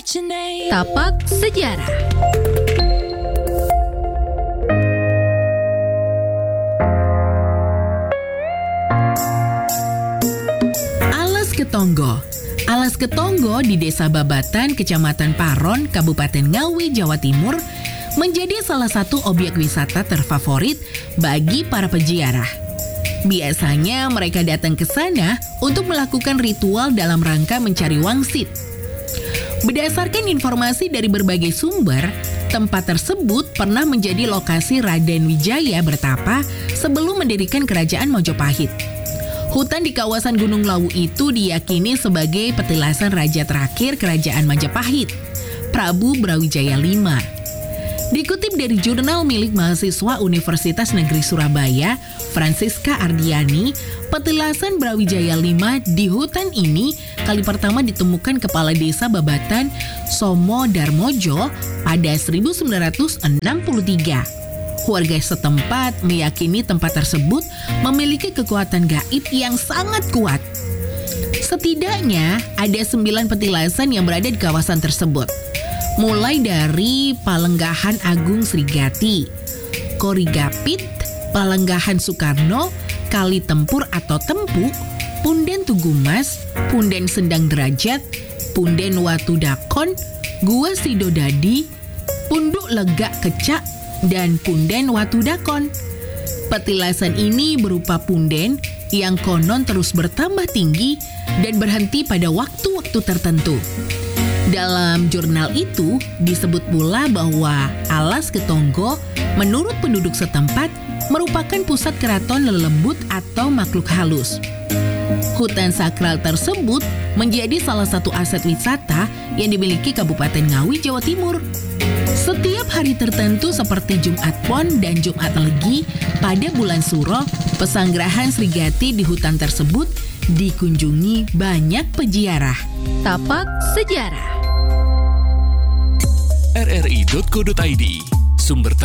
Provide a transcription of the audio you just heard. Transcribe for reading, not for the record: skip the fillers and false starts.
Tapak Sejarah. Alas Ketonggo. Alas Ketonggo di Desa Babatan, Kecamatan Paron, Kabupaten Ngawi, Jawa Timur, menjadi salah satu objek wisata terfavorit bagi para peziarah. Biasanya mereka datang ke sana untuk melakukan ritual dalam rangka mencari wangsit. Berdasarkan informasi dari berbagai sumber, tempat tersebut pernah menjadi lokasi Raden Wijaya bertapa sebelum mendirikan kerajaan Majapahit. Hutan di kawasan Gunung Lawu itu diyakini sebagai petilasan raja terakhir kerajaan Majapahit, Prabu Brawijaya V. Dikutip dari jurnal milik mahasiswa Universitas Negeri Surabaya, Francisca Ardiani, petilasan Brawijaya V di hutan ini kali pertama ditemukan kepala desa Babatan Somo Darmojo pada 1963. Warga setempat meyakini tempat tersebut memiliki kekuatan gaib yang sangat kuat. Setidaknya ada 9 petilasan yang berada di kawasan tersebut. Mulai dari Palenggahan Agung Srigati, Korigapit, Palenggahan Soekarno, Kali Tempur atau Tempu, Punden Tugumas, Punden Sendang Derajat, Punden Watu Dakon, Gua Sidodadi, Punduk Legak Kecak, dan Punden Watu Dakon. Petilasan ini berupa punden yang konon terus bertambah tinggi dan berhenti pada waktu-waktu tertentu. Dalam jurnal itu disebut pula bahwa Alas Ketonggo menurut penduduk setempat merupakan pusat keraton lelembut atau makhluk halus. Hutan sakral tersebut menjadi salah satu aset wisata yang dimiliki Kabupaten Ngawi, Jawa Timur. Setiap hari tertentu seperti Jumat Pon dan Jumat Legi pada bulan Suro, pesanggrahan Srigati di hutan tersebut dikunjungi banyak peziarah. Tapak Sejarah. rri.co.id, sumber